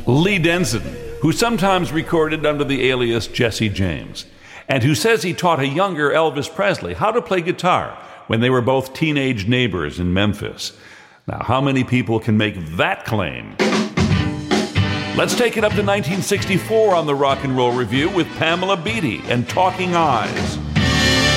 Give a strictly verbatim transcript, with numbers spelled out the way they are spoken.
Lee Denson, who sometimes recorded under the alias Jesse James, and who says he taught a younger Elvis Presley how to play guitar when they were both teenage neighbors in Memphis. Now, how many people can make that claim? Let's take it up to nineteen sixty-four on the Rock and Roll Review with Pamela Beattie and Talking Eyes.